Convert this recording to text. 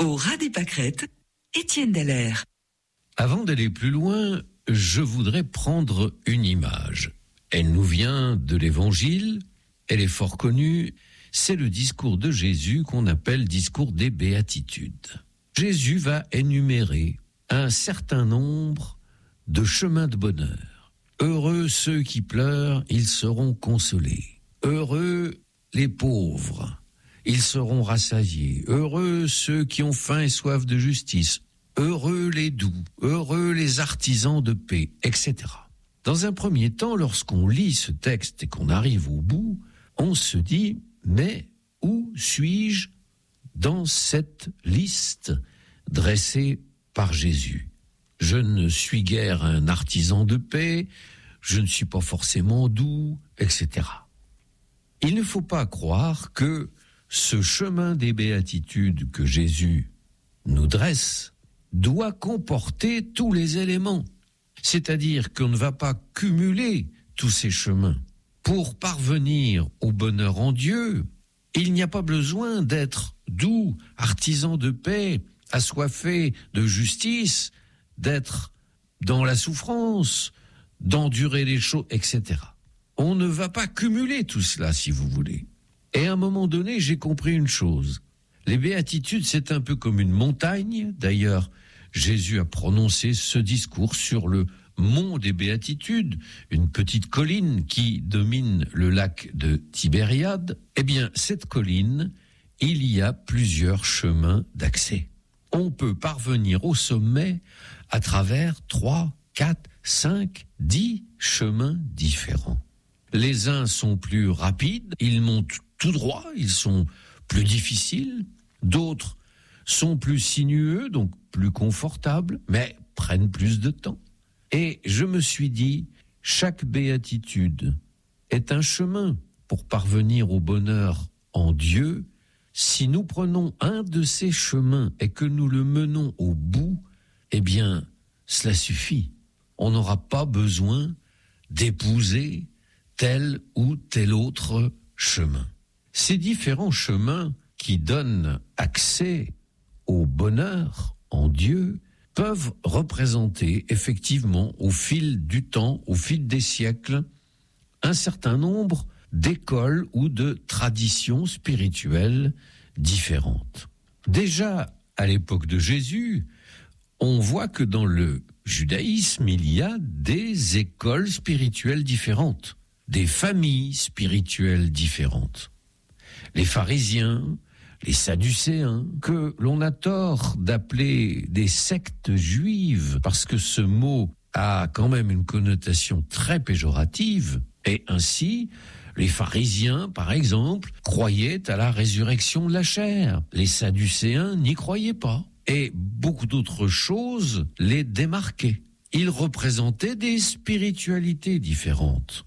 Au ras des pâquerettes, Étienne Dallaire. Avant d'aller plus loin, je voudrais prendre une image. Elle nous vient de l'Évangile, elle est fort connue, c'est le discours de Jésus qu'on appelle discours des béatitudes. Jésus va énumérer un certain nombre de chemins de bonheur. Heureux ceux qui pleurent, ils seront consolés. Heureux les pauvres, ils seront rassasiés. Heureux ceux qui ont faim et soif de justice. Heureux les doux, heureux les artisans de paix, etc. Dans un premier temps, lorsqu'on lit ce texte et qu'on arrive au bout, on se dit, mais où suis-je dans cette liste dressée par Jésus ? Je ne suis guère un artisan de paix, je ne suis pas forcément doux, etc. Il ne faut pas croire que ce chemin des béatitudes que Jésus nous dresse doit comporter tous les éléments. C'est-à-dire qu'on ne va pas cumuler tous ces chemins. Pour parvenir au bonheur en Dieu, il n'y a pas besoin d'être doux, artisan de paix, assoiffé de justice, d'être dans la souffrance, d'endurer les choses, etc. On ne va pas cumuler tout cela, si vous voulez. Et à un moment donné, j'ai compris une chose. Les béatitudes, c'est un peu comme une montagne. D'ailleurs, Jésus a prononcé ce discours sur le mont des béatitudes, une petite colline qui domine le lac de Tibériade. Eh bien, cette colline, il y a plusieurs chemins d'accès. On peut parvenir au sommet à travers 3, 4, 5, 10 chemins différents. Les uns sont plus rapides, ils montent tout droit, ils sont plus difficiles. D'autres sont plus sinueux, donc plus confortables, mais prennent plus de temps. Et je me suis dit, chaque béatitude est un chemin pour parvenir au bonheur en Dieu. Si nous prenons un de ces chemins et que nous le menons au bout, eh bien, cela suffit. On n'aura pas besoin d'épouser tel ou tel autre chemin. Ces différents chemins qui donnent accès au bonheur en Dieu peuvent représenter effectivement au fil du temps, au fil des siècles, un certain nombre d'écoles ou de traditions spirituelles différentes. Déjà, à l'époque de Jésus, on voit que dans le judaïsme, il y a des écoles spirituelles différentes, des familles spirituelles différentes. Les pharisiens, les sadducéens, que l'on a tort d'appeler des sectes juives, parce que ce mot a quand même une connotation très péjorative, et ainsi, les pharisiens, par exemple, croyaient à la résurrection de la chair. Les sadducéens n'y croyaient pas. Et beaucoup d'autres choses les démarquaient. Ils représentaient des spiritualités différentes.